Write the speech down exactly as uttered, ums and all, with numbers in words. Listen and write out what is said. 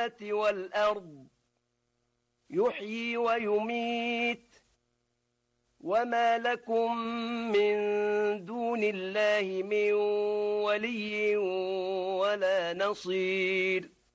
السماوات والأرض يحيي ويميت وما لكم من دون الله من ولي ولا نصير